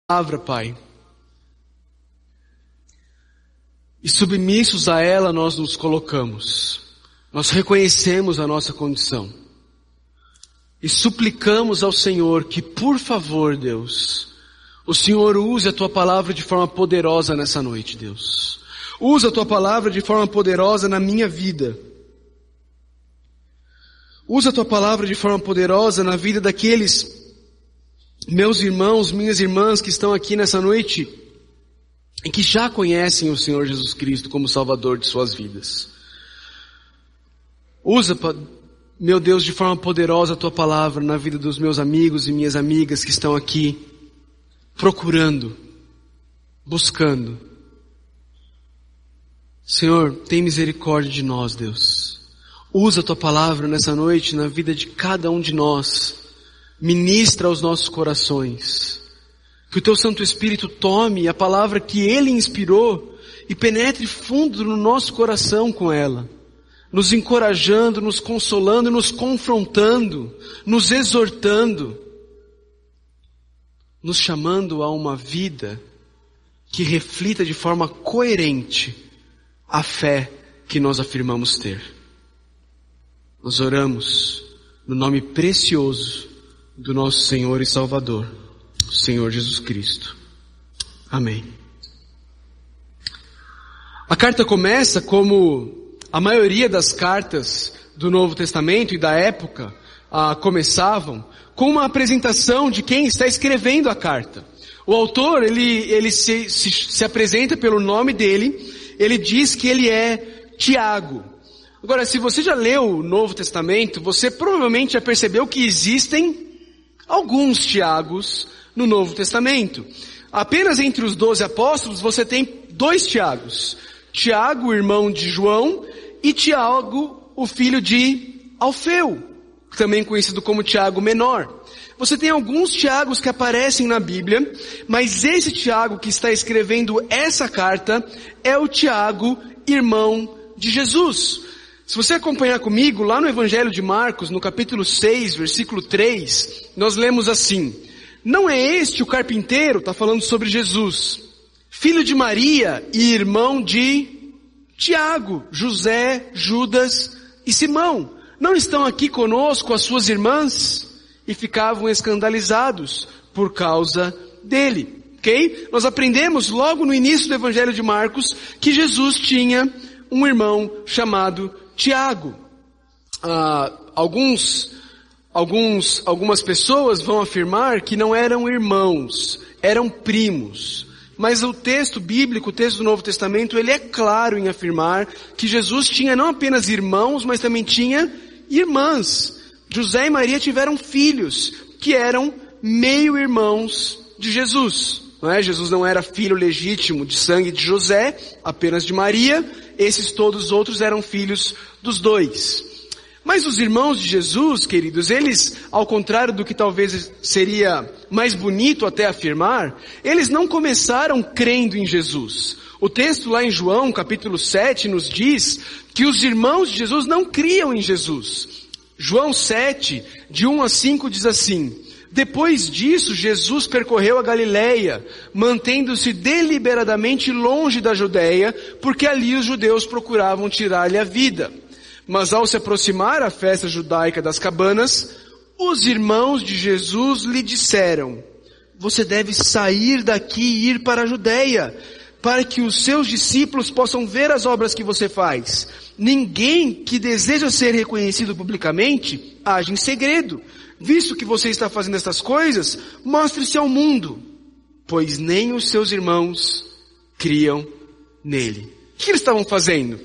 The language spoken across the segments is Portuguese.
palavra, Pai. E submissos a ela nós nos colocamos. Nós reconhecemos a nossa condição. E suplicamos ao Senhor que, por favor, Deus, o Senhor use a Tua palavra de forma poderosa nessa noite, Deus. Usa a Tua palavra de forma poderosa na minha vida. Usa a Tua palavra de forma poderosa na vida daqueles meus irmãos, minhas irmãs que estão aqui nessa noite e que já conhecem o Senhor Jesus Cristo como Salvador de suas vidas. Usa, meu Deus, de forma poderosa a Tua palavra na vida dos meus amigos e minhas amigas que estão aqui procurando, buscando. Senhor, tem misericórdia de nós, Deus. Usa a Tua palavra nessa noite na vida de cada um de nós. Ministra aos nossos corações. Que o Teu Santo Espírito tome a palavra que Ele inspirou e penetre fundo no nosso coração com ela. Nos encorajando, nos consolando, nos confrontando, nos exortando. Nos chamando a uma vida que reflita de forma coerente a fé que nós afirmamos ter. Nós oramos no nome precioso do nosso Senhor e Salvador, o Senhor Jesus Cristo. Amém. A carta começa como a maioria das cartas do Novo Testamento e da época começavam, com uma apresentação de quem está escrevendo a carta. O autor, ele se apresenta pelo nome dele, ele diz que ele é Tiago. Agora, se você já leu o Novo Testamento, você provavelmente já percebeu que existem alguns Tiagos no Novo Testamento. Apenas entre os 12 apóstolos você tem 2 Tiagos. Tiago, irmão de João, e Tiago, o filho de Alfeu, também conhecido como Tiago Menor. Você tem alguns Tiagos que aparecem na Bíblia, mas esse Tiago que está escrevendo essa carta é o Tiago, irmão de Jesus. Se você acompanhar comigo, lá no Evangelho de Marcos, no capítulo 6, versículo 3, nós lemos assim: não é este o carpinteiro, está falando sobre Jesus, filho de Maria e irmão de Tiago, José, Judas e Simão? Não estão aqui conosco as suas irmãs? E ficavam escandalizados por causa dele. Ok? Nós aprendemos logo no início do Evangelho de Marcos que Jesus tinha um irmão chamado Tiago. Algumas pessoas vão afirmar que não eram irmãos, eram primos. Mas o texto bíblico, o texto do Novo Testamento, ele é claro em afirmar que Jesus tinha não apenas irmãos, mas também tinha irmãs. José e Maria tiveram filhos que eram meio-irmãos de Jesus. Não é? Jesus não era filho legítimo de sangue de José, apenas de Maria. Esses todos os outros eram filhos dos 2. Mas os irmãos de Jesus, queridos, eles, ao contrário do que talvez seria mais bonito até afirmar, eles não começaram crendo em Jesus. O texto lá em João, capítulo 7, nos diz que os irmãos de Jesus não criam em Jesus. João 7, de 1 a 5 diz assim: depois disso, Jesus percorreu a Galileia, mantendo-se deliberadamente longe da Judeia, porque ali os judeus procuravam tirar-lhe a vida. Mas ao se aproximar a festa judaica das cabanas, os irmãos de Jesus lhe disseram: você deve sair daqui e ir para a Judeia, para que os seus discípulos possam ver as obras que você faz. Ninguém que deseja ser reconhecido publicamente age em segredo. Visto que você está fazendo estas coisas, mostre-se ao mundo, pois nem os seus irmãos criam nele. O que eles estavam fazendo?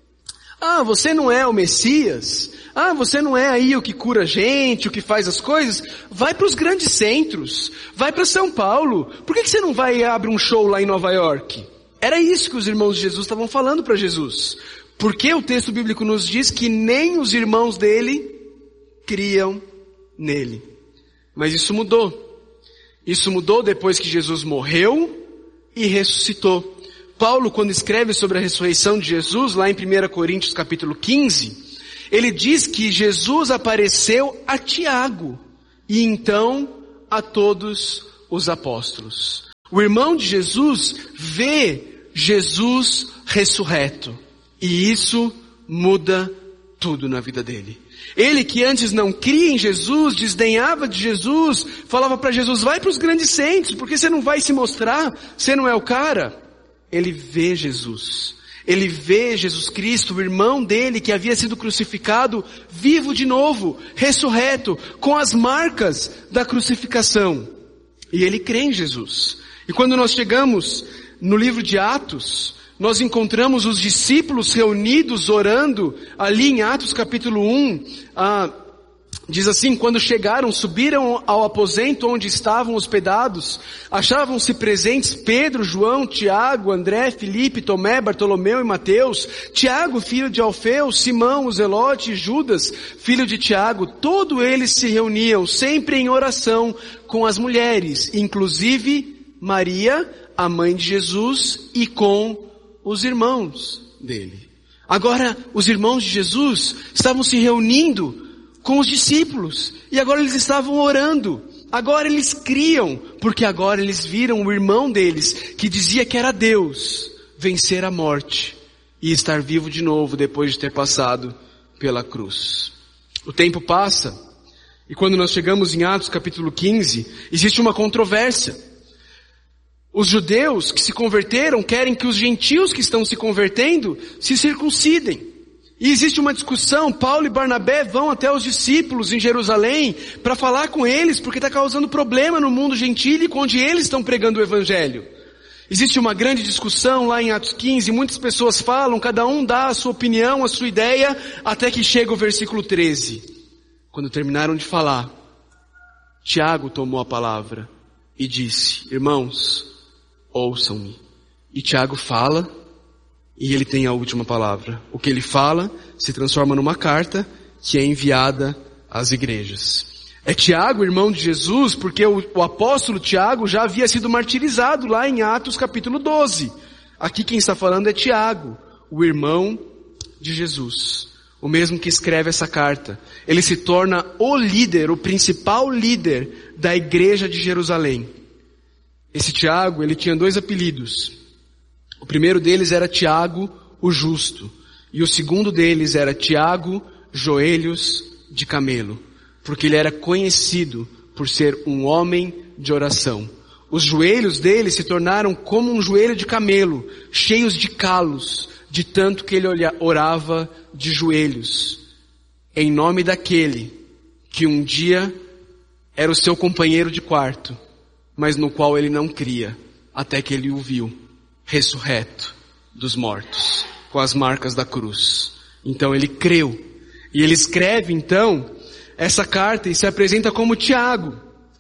Você não é o Messias? Você não é aí o que cura gente, o que faz as coisas? Vai para os grandes centros, vai para São Paulo. Por que você não vai e abre um show lá em Nova York? Era isso que os irmãos de Jesus estavam falando para Jesus. Porque o texto bíblico nos diz que nem os irmãos dele criam nele. Mas isso mudou. Isso mudou depois que Jesus morreu e ressuscitou. Paulo, quando escreve sobre a ressurreição de Jesus, lá em 1 Coríntios capítulo 15, ele diz que Jesus apareceu a Tiago e então a todos os apóstolos. O irmão de Jesus vê Jesus ressurreto. E isso muda tudo na vida dele. Ele que antes não cria em Jesus, desdenhava de Jesus, falava para Jesus, vai para os grandes centros, porque você não vai se mostrar, você não é o cara. Ele vê Jesus. Ele vê Jesus Cristo, o irmão dele que havia sido crucificado, vivo de novo, ressurreto, com as marcas da crucificação. E ele crê em Jesus. E quando nós chegamos no livro de Atos, nós encontramos os discípulos reunidos orando, ali em Atos capítulo 1, diz assim, quando chegaram, subiram ao aposento onde estavam hospedados, achavam-se presentes Pedro, João, Tiago, André, Filipe, Tomé, Bartolomeu e Mateus, Tiago, filho de Alfeu, Simão, o Zelote, Judas, filho de Tiago, todos eles se reuniam sempre em oração com as mulheres, inclusive Maria, a mãe de Jesus, e com os irmãos dele. Agora, os irmãos de Jesus estavam se reunindo com os discípulos, e agora eles estavam orando, agora eles criam, porque agora eles viram o irmão deles, que dizia que era Deus, vencer a morte, e estar vivo de novo depois de ter passado pela cruz. O tempo passa, e quando nós chegamos em Atos capítulo 15, existe uma controvérsia. Os judeus que se converteram querem que os gentios que estão se convertendo se circuncidem. E existe uma discussão, Paulo e Barnabé vão até os discípulos em Jerusalém para falar com eles, porque está causando problema no mundo gentílico onde eles estão pregando o evangelho. Existe uma grande discussão lá em Atos 15, muitas pessoas falam, cada um dá a sua opinião, a sua ideia, até que chega o versículo 13. Quando terminaram de falar, Tiago tomou a palavra e disse, irmãos, ouçam-me. E Tiago fala, e ele tem a última palavra. O que ele fala se transforma numa carta que é enviada às igrejas. É Tiago, irmão de Jesus, porque o apóstolo Tiago já havia sido martirizado lá em Atos capítulo 12. Aqui quem está falando é Tiago, o irmão de Jesus. O mesmo que escreve essa carta. Ele se torna o líder, o principal líder da igreja de Jerusalém. Esse Tiago, ele tinha 2 apelidos. O primeiro deles era Tiago, o justo. E o segundo deles era Tiago, joelhos de camelo. Porque ele era conhecido por ser um homem de oração. Os joelhos dele se tornaram como um joelho de camelo, cheios de calos, de tanto que ele orava de joelhos, em nome daquele que um dia era o seu companheiro de quarto, mas no qual ele não cria, até que ele o viu, ressurreto dos mortos, com as marcas da cruz. Então ele creu, e ele escreve então, essa carta e se apresenta como Tiago.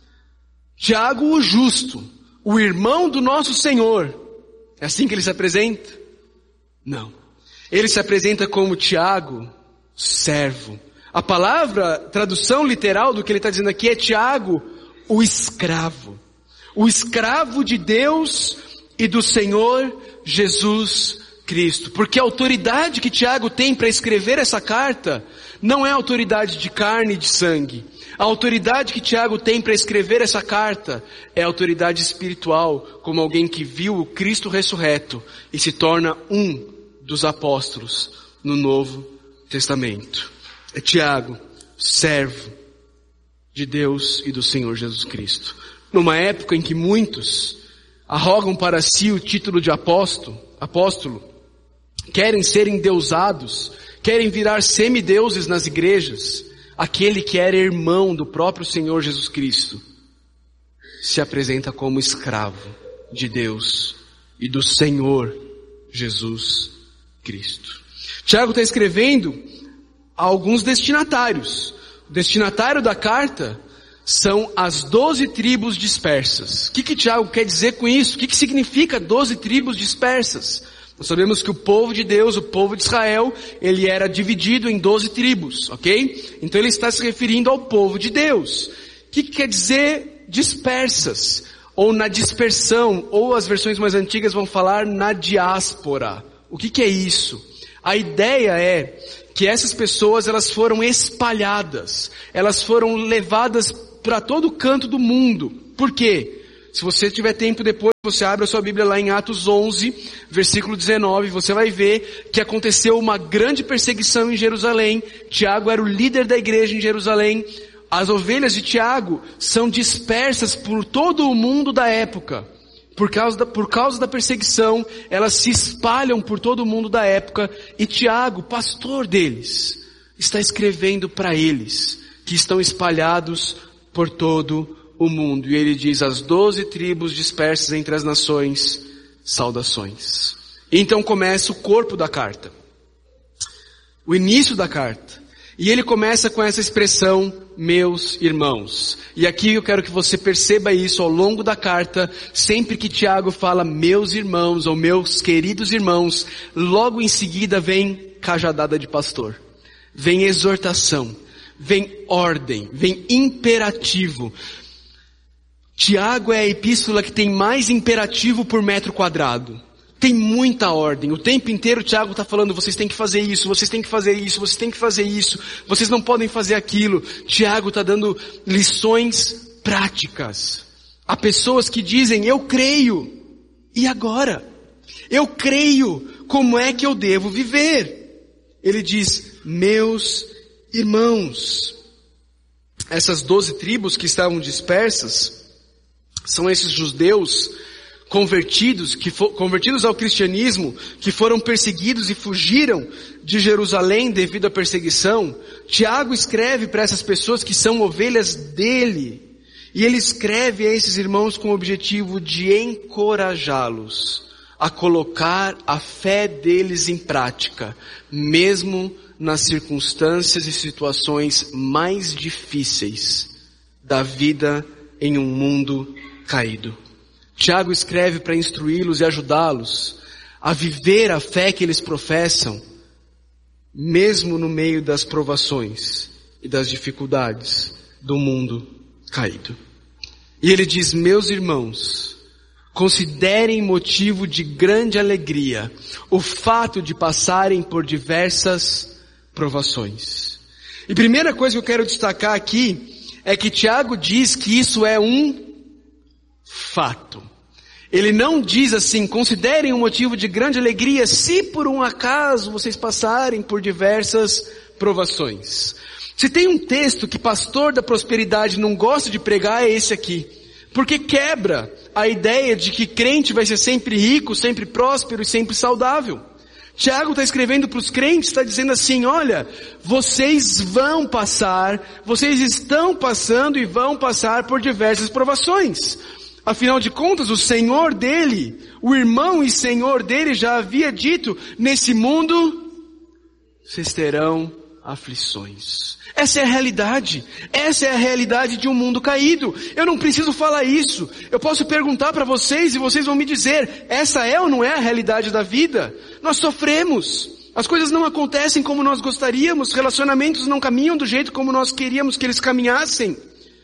Tiago o justo, o irmão do nosso Senhor. É assim que ele se apresenta? Não. Ele se apresenta como Tiago, servo. A palavra, tradução literal do que ele está dizendo aqui é Tiago, o escravo. O escravo de Deus e do Senhor Jesus Cristo. Porque a autoridade que Tiago tem para escrever essa carta não é autoridade de carne e de sangue. A autoridade que Tiago tem para escrever essa carta é autoridade espiritual, como alguém que viu o Cristo ressurreto e se torna um dos apóstolos no Novo Testamento. É Tiago, servo de Deus e do Senhor Jesus Cristo. Numa época em que muitos arrogam para si o título de apóstolo, querem ser endeusados, querem virar semideuses nas igrejas, aquele que era irmão do próprio Senhor Jesus Cristo se apresenta como escravo de Deus e do Senhor Jesus Cristo. Tiago está escrevendo a alguns destinatários. O destinatário da carta são as 12 tribos dispersas. O que Tiago quer dizer com isso? O que significa 12 tribos dispersas? Nós sabemos que o povo de Deus, o povo de Israel, ele era dividido em 12 tribos, ok? Então ele está se referindo ao povo de Deus. O que quer dizer dispersas? Ou na dispersão, ou as versões mais antigas vão falar na diáspora. O que é isso? A ideia é que essas pessoas, elas foram espalhadas, elas foram levadas para todo canto do mundo. Por quê? Se você tiver tempo depois, você abre a sua Bíblia lá em Atos 11, versículo 19, você vai ver que aconteceu uma grande perseguição em Jerusalém. Tiago era o líder da igreja em Jerusalém. As ovelhas de Tiago são dispersas por todo o mundo da época. Por causa da perseguição, elas se espalham por todo o mundo da época. E Tiago, pastor deles, está escrevendo para eles, que estão espalhados por todo o mundo. E ele diz, as 12 tribos dispersas entre as nações, saudações. E então começa o corpo da carta. O início da carta. E ele começa com essa expressão, meus irmãos. E aqui eu quero que você perceba isso ao longo da carta. Sempre que Tiago fala meus irmãos ou meus queridos irmãos, logo em seguida vem cajadada de pastor. Vem exortação. Vem ordem. Vem imperativo. Tiago é a epístola que tem mais imperativo por metro quadrado. Tem muita ordem. O tempo inteiro Tiago está falando, vocês têm que fazer isso, vocês têm que fazer isso, vocês têm que fazer isso, vocês não podem fazer aquilo. Tiago está dando lições práticas. Há pessoas que dizem, eu creio. E agora? Eu creio. Como é que eu devo viver? Ele diz, meus irmãos. Essas 12 tribos que estavam dispersas, são esses judeus convertidos ao cristianismo, que foram perseguidos e fugiram de Jerusalém devido à perseguição. Tiago escreve para essas pessoas que são ovelhas dele. E ele escreve a esses irmãos com o objetivo de encorajá-los a colocar a fé deles em prática, mesmo nas circunstâncias e situações mais difíceis da vida em um mundo caído. Tiago escreve para instruí-los e ajudá-los a viver a fé que eles professam, mesmo no meio das provações e das dificuldades do mundo caído. E ele diz, meus irmãos, considerem motivo de grande alegria o fato de passarem por diversas provações. E primeira coisa que eu quero destacar aqui é que Tiago diz que isso é um fato. Ele não diz assim, considerem um motivo de grande alegria se por um acaso vocês passarem por diversas provações. Se tem um texto que pastor da prosperidade não gosta de pregar, é esse aqui. Porque quebra a ideia de que crente vai ser sempre rico, sempre próspero e sempre saudável. Tiago está escrevendo para os crentes, está dizendo assim, olha, vocês vão passar, vocês estão passando e vão passar por diversas provações. Afinal de contas, o Senhor dele, o irmão e Senhor dele já havia dito, nesse mundo, vocês terão aflições. Essa é a realidade. Essa é a realidade de um mundo caído. Eu não preciso falar isso. Eu posso perguntar para vocês e vocês vão me dizer, essa é ou não é a realidade da vida? Nós sofremos. As coisas não acontecem como nós gostaríamos, relacionamentos não caminham do jeito como nós queríamos que eles caminhassem.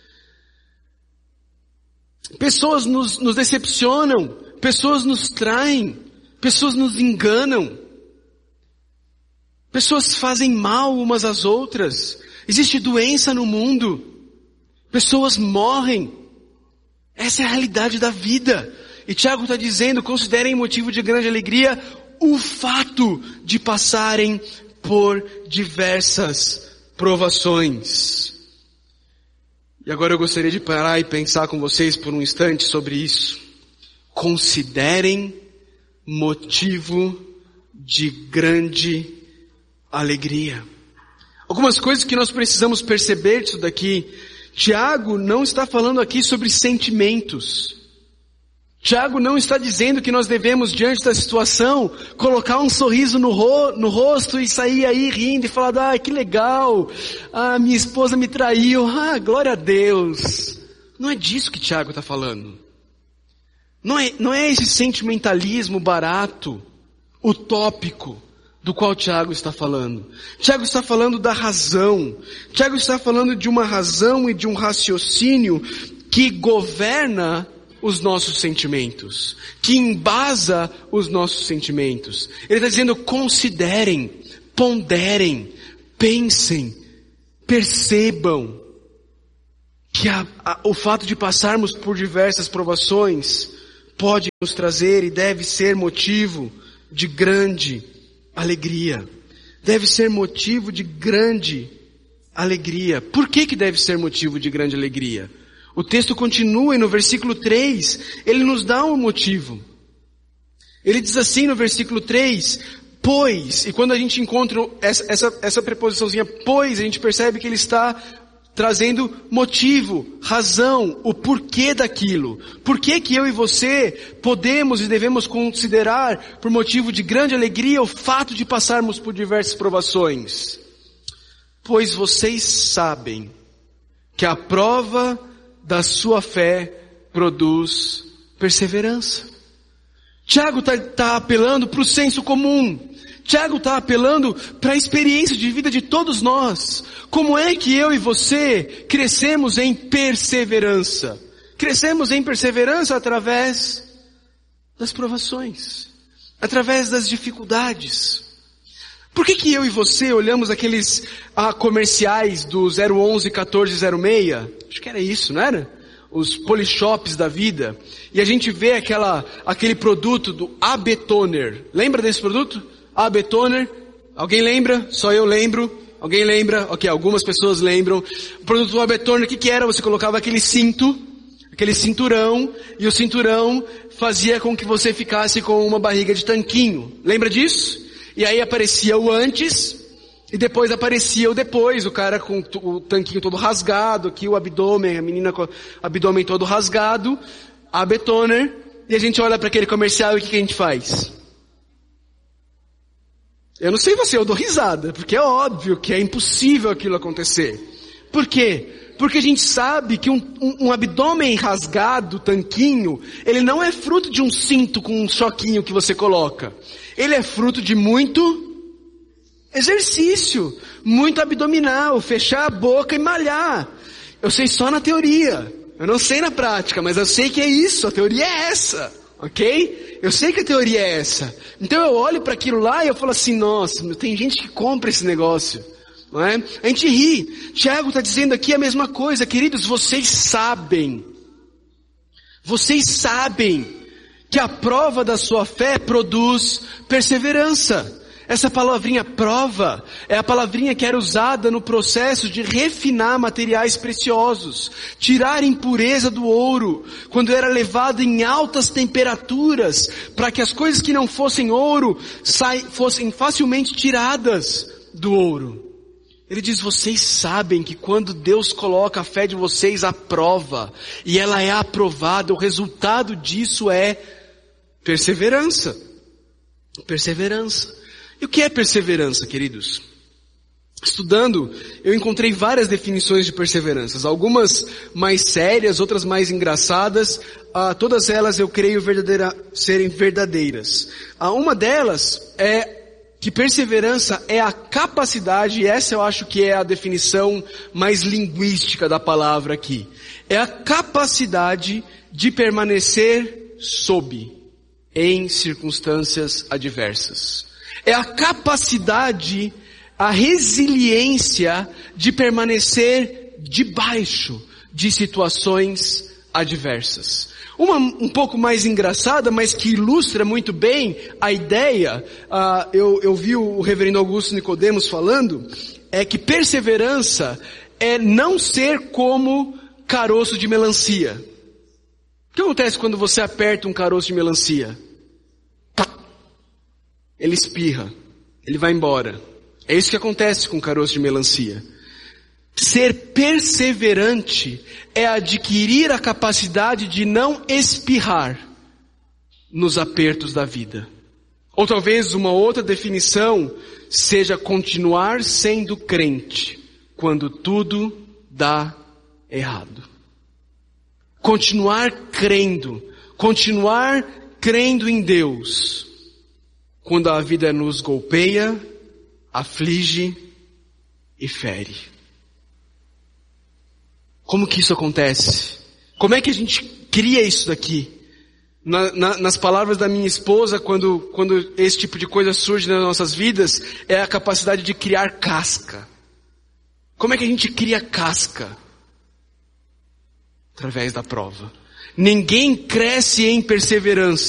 Pessoas nos decepcionam, pessoas nos traem, pessoas nos enganam, pessoas fazem mal umas às outras, existe doença no mundo, pessoas morrem. Essa é a realidade da vida. E Tiago está dizendo, considerem motivo de grande alegria o fato de passarem por diversas provações. E agora eu gostaria de parar e pensar com vocês por um instante sobre isso. Considerem motivo de grande alegria. Algumas coisas que nós precisamos perceber disso daqui. Tiago não está falando aqui sobre sentimentos. Tiago não está dizendo que nós devemos, diante da situação, colocar um sorriso no rosto e sair aí rindo e falar, que legal, minha esposa me traiu, glória a Deus. Não é disso que Tiago está falando. Não é esse sentimentalismo barato, utópico, do qual Tiago está falando. Tiago está falando da razão. Tiago está falando de uma razão e de um raciocínio que governa os nossos sentimentos, que embasa os nossos sentimentos. Ele está dizendo, considerem, ponderem, pensem, percebam que o fato de passarmos por diversas provações pode nos trazer e deve ser motivo de grande alegria. Deve ser motivo de grande alegria. Por que deve ser motivo de grande alegria? O texto continua e no versículo 3, ele nos dá um motivo. Ele diz assim no versículo 3, pois, e quando a gente encontra essa preposiçãozinha pois, a gente percebe que ele está trazendo motivo, razão, o porquê daquilo. Por que eu e você podemos e devemos considerar por motivo de grande alegria o fato de passarmos por diversas provações? Pois vocês sabem que a prova da sua fé produz perseverança. Tiago está apelando para o senso comum. Tiago está apelando para a experiência de vida de todos nós. Como é que eu e você crescemos em perseverança? Crescemos em perseverança através das provações, através das dificuldades. Por que eu e você olhamos aqueles comerciais do 011 1406? Acho que era isso, não era? Os polishops da vida. E a gente vê aquele produto do AB Toner. Lembra desse produto? AB Toner. Alguém lembra? Só eu lembro. Alguém lembra? Ok, algumas pessoas lembram. O produto do AB Toner, o que era? Você colocava aquele cinturão, e o cinturão fazia com que você ficasse com uma barriga de tanquinho. Lembra disso? E aí aparecia o antes, e depois aparecia o depois, o cara com o tanquinho todo rasgado, aqui o abdômen, a menina com o abdômen todo rasgado, AB Toner, e a gente olha para aquele comercial e o que a gente faz? Eu não sei você, eu dou risada, porque é óbvio que é impossível aquilo acontecer. Por quê? Porque a gente sabe que um abdômen rasgado, tanquinho, ele não é fruto de um cinto com um choquinho que você coloca. Ele é fruto de muito exercício, muito abdominal, fechar a boca e malhar. Eu sei só na teoria, eu não sei na prática, mas eu sei que é isso, a teoria é essa, ok? Eu sei que a teoria é essa. Então eu olho para aquilo lá e eu falo assim, nossa, tem gente que compra esse negócio. Não é? A gente ri. Tiago está dizendo aqui a mesma coisa, queridos, vocês sabem que a prova da sua fé produz perseverança. Essa palavrinha prova é a palavrinha que era usada no processo de refinar materiais preciosos, tirar impureza do ouro, quando era levado em altas temperaturas, para que as coisas que não fossem ouro fossem facilmente tiradas do ouro. Ele diz, vocês sabem que quando Deus coloca a fé de vocês à prova, e ela é aprovada, o resultado disso é perseverança. Perseverança. E o que é perseverança, queridos? Estudando, eu encontrei várias definições de perseverança, algumas mais sérias, outras mais engraçadas, todas elas eu creio serem verdadeiras. Uma delas é que perseverança é a capacidade, e essa eu acho que é a definição mais linguística da palavra aqui, é a capacidade de permanecer em circunstâncias adversas. É a capacidade, a resiliência de permanecer debaixo de situações adversas. Uma um pouco mais engraçada, mas que ilustra muito bem a ideia, eu vi o reverendo Augusto Nicodemos falando, é que perseverança é não ser como caroço de melancia. O que acontece quando você aperta um caroço de melancia? Ele espirra, ele vai embora. É isso que acontece com o caroço de melancia. Ser perseverante é adquirir a capacidade de não espirrar nos apertos da vida. Ou talvez uma outra definição seja continuar sendo crente quando tudo dá errado. Continuar crendo em Deus quando a vida nos golpeia, aflige e fere. Como que isso acontece? Como é que a gente cria isso daqui? Nas palavras da minha esposa, quando esse tipo de coisa surge nas nossas vidas, é a capacidade de criar casca. Como é que a gente cria casca? Através da prova. Ninguém cresce em perseverança